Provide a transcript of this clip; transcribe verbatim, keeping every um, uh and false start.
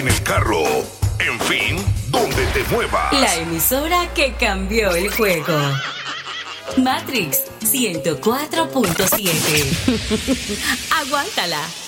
en el carro, en fin, donde te muevas. La emisora que cambió el juego. Matrix ciento cuatro punto siete. Aguántala.